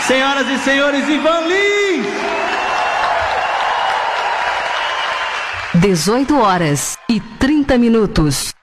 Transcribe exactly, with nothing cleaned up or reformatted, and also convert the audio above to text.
Senhoras e senhores, Ivan Lins! dezoito horas e trinta minutos.